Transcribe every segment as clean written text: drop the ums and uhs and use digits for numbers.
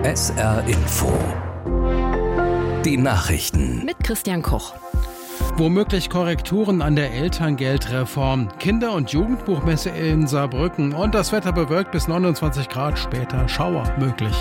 SR Info. Die Nachrichten. Mit Christian Koch. Womöglich Korrekturen an der Elterngeldreform. Kinder- und Jugendbuchmesse in Saarbrücken. Und das Wetter bewölkt bis 29 Grad, später Schauer möglich.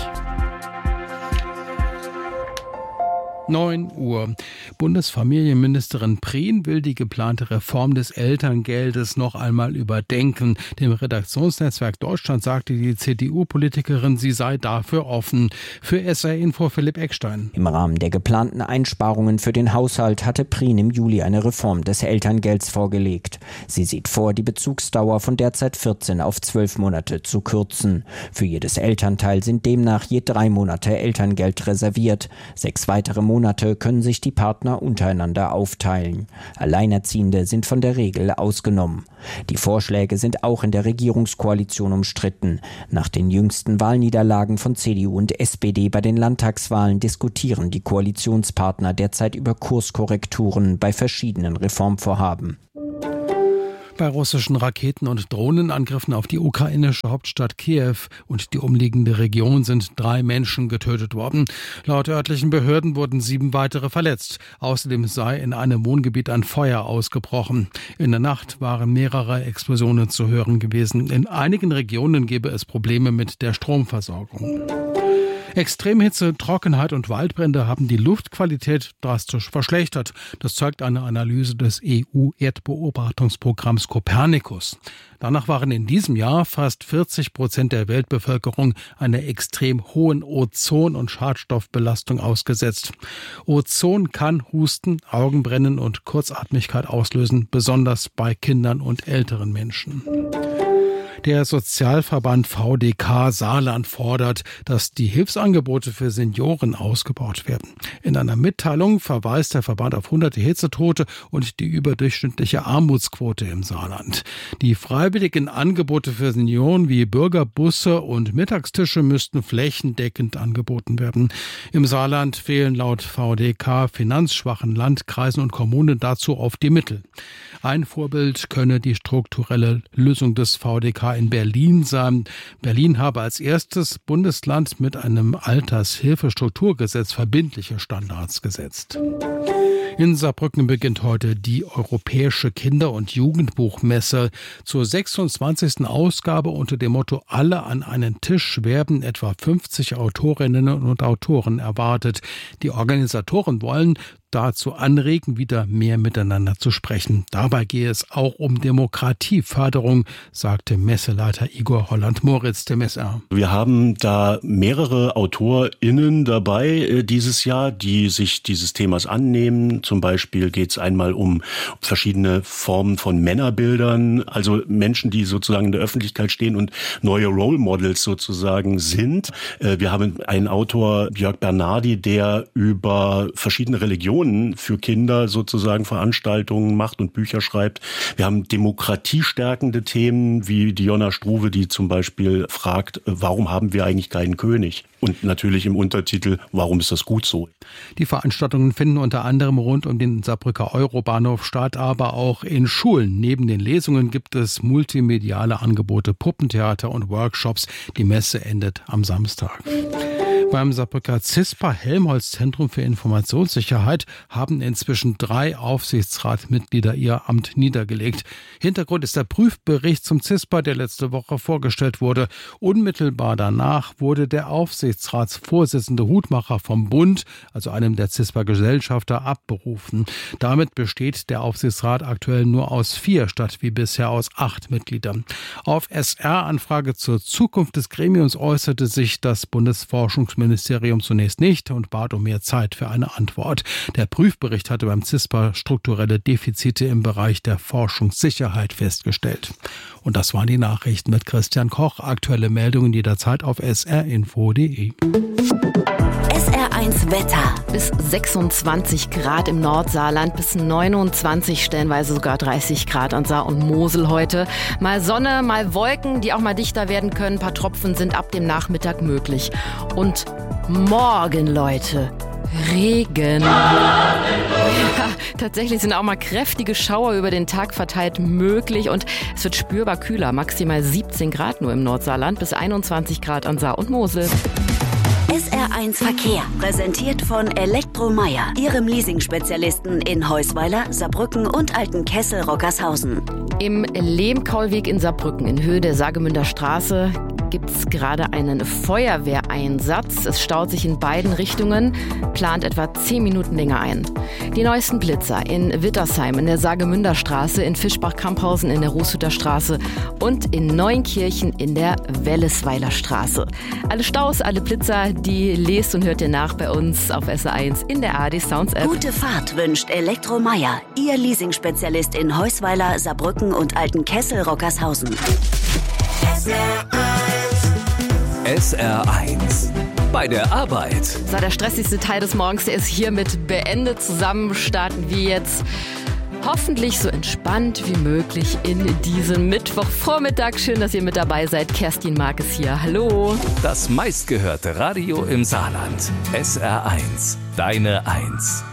9 Uhr. Bundesfamilienministerin Prien will die geplante Reform des Elterngeldes noch einmal überdenken. Dem Redaktionsnetzwerk Deutschland sagte die CDU-Politikerin, sie sei dafür offen. Für SR Info Philipp Eckstein. Im Rahmen der geplanten Einsparungen für den Haushalt hatte Prien im Juli eine Reform des Elterngelds vorgelegt. Sie sieht vor, die Bezugsdauer von derzeit 14 auf 12 Monate zu kürzen. Für jedes Elternteil sind demnach je 3 Monate Elterngeld reserviert. 6 weitere Monate können sich die Partner untereinander aufteilen. Alleinerziehende sind von der Regel ausgenommen. Die Vorschläge sind auch in der Regierungskoalition umstritten. Nach den jüngsten Wahlniederlagen von CDU und SPD bei den Landtagswahlen diskutieren die Koalitionspartner derzeit über Kurskorrekturen bei verschiedenen Reformvorhaben. Bei russischen Raketen- und Drohnenangriffen auf die ukrainische Hauptstadt Kiew und die umliegende Region sind 3 Menschen getötet worden. Laut örtlichen Behörden wurden 7 weitere verletzt. Außerdem sei in einem Wohngebiet ein Feuer ausgebrochen. In der Nacht waren mehrere Explosionen zu hören gewesen. In einigen Regionen gebe es Probleme mit der Stromversorgung. Extremhitze, Trockenheit und Waldbrände haben die Luftqualität drastisch verschlechtert. Das zeigt eine Analyse des EU-Erdbeobachtungsprogramms Copernicus. Danach waren in diesem Jahr fast 40% der Weltbevölkerung einer extrem hohen Ozon- und Schadstoffbelastung ausgesetzt. Ozon kann Husten, Augenbrennen und Kurzatmigkeit auslösen, besonders bei Kindern und älteren Menschen. Der Sozialverband VDK Saarland fordert, dass die Hilfsangebote für Senioren ausgebaut werden. In einer Mitteilung verweist der Verband auf hunderte Hitzetote und die überdurchschnittliche Armutsquote im Saarland. Die freiwilligen Angebote für Senioren wie Bürgerbusse und Mittagstische müssten flächendeckend angeboten werden. Im Saarland fehlen laut VDK finanzschwachen Landkreisen und Kommunen dazu oft die Mittel. Ein Vorbild könne die strukturelle Lösung des VDK in Berlin sein. Berlin habe als erstes Bundesland mit einem Altershilfestrukturgesetz verbindliche Standards gesetzt. In Saarbrücken beginnt heute die Europäische Kinder- und Jugendbuchmesse. Zur 26. Ausgabe unter dem Motto Alle an einen Tisch werden etwa 50 Autorinnen und Autoren erwartet. Die Organisatoren wollen dazu anregen, wieder mehr miteinander zu sprechen. Dabei gehe es auch um Demokratieförderung, sagte Messeleiter Igor Holland-Moritz dem SR. Wir haben da mehrere AutorInnen dabei dieses Jahr, die sich dieses Themas annehmen. Zum Beispiel geht es einmal um verschiedene Formen von Männerbildern, also Menschen, die sozusagen in der Öffentlichkeit stehen und neue Role Models sozusagen sind. Wir haben einen Autor, Jörg Bernardi, der über verschiedene Religionen für Kinder sozusagen Veranstaltungen macht und Bücher schreibt. Wir haben demokratiestärkende Themen wie Diona Struve, die zum Beispiel fragt, warum haben wir eigentlich keinen König? Und natürlich im Untertitel, warum ist das gut so? Die Veranstaltungen finden unter anderem rund um den Saarbrücker Eurobahnhof statt, aber auch in Schulen. Neben den Lesungen gibt es multimediale Angebote, Puppentheater und Workshops. Die Messe endet am Samstag. Beim Saarbrücker CISPA Helmholtz-Zentrum für Informationssicherheit haben inzwischen 3 Aufsichtsratmitglieder ihr Amt niedergelegt. Hintergrund ist der Prüfbericht zum CISPA, der letzte Woche vorgestellt wurde. Unmittelbar danach wurde der Aufsichtsratsvorsitzende Hutmacher vom Bund, also einem der CISPA-Gesellschafter, abberufen. Damit besteht der Aufsichtsrat aktuell nur aus 4 statt wie bisher aus 8 Mitgliedern. Auf SR-Anfrage zur Zukunft des Gremiums äußerte sich das Bundesforschungsministerium zunächst nicht und bat um mehr Zeit für eine Antwort. Der Prüfbericht hatte beim CISPA strukturelle Defizite im Bereich der Forschungssicherheit festgestellt. Und das waren die Nachrichten mit Christian Koch. Aktuelle Meldungen jederzeit auf srinfo.de. SR1 Wetter. Bis 26 Grad im Nordsaarland, bis 29, stellenweise sogar 30 Grad an Saar und Mosel heute. Mal Sonne, mal Wolken, die auch mal dichter werden können. Ein paar Tropfen sind ab dem Nachmittag möglich. Und morgen, Leute, Regen. Ja, tatsächlich sind auch mal kräftige Schauer über den Tag verteilt möglich und es wird spürbar kühler. Maximal 17 Grad nur im Nordsaarland, bis 21 Grad an Saar und Mosel. SR1 Verkehr, präsentiert von Elektromeyer, Ihrem Leasing-Spezialisten in Heusweiler, Saarbrücken und Altenkessel-Rockershausen. Im Lehmkaulweg in Saarbrücken in Höhe der Saargemünder Straße gibt es gerade einen Feuerwehreinsatz. Es staut sich in beiden Richtungen, plant etwa 10 Minuten länger ein. Die neuesten Blitzer in Wittersheim in der Saargemünder Straße, in Fischbach-Kamphausen in der Rußhütter Straße und in Neunkirchen in der Wellesweiler Straße. Alle Staus, alle Blitzer, die lest und hört ihr nach bei uns auf SR1 in der ARD Sounds App. Gute Fahrt wünscht Elektromeyer, Ihr Leasing-Spezialist in Heusweiler, Saarbrücken und Altenkessel-Rockershausen. SR1 bei der Arbeit. So, der stressigste Teil des Morgens, der ist hiermit beendet. Zusammen starten wir jetzt hoffentlich so entspannt wie möglich in diesen Mittwochvormittag. Schön, dass ihr mit dabei seid. Kerstin Markes hier. Hallo. Das meistgehörte Radio im Saarland. SR1, deine Eins.